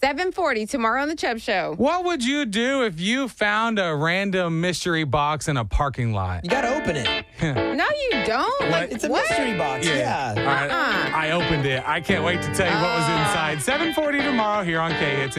7:40 tomorrow on the Chubb Show. What would you do if you found a random mystery box in a parking lot? You got to open it. No, you don't. Like, It's a what? mystery box. Yeah. All right. I opened it. I can't wait to tell you what was inside. 7:40 tomorrow here on K-Hits.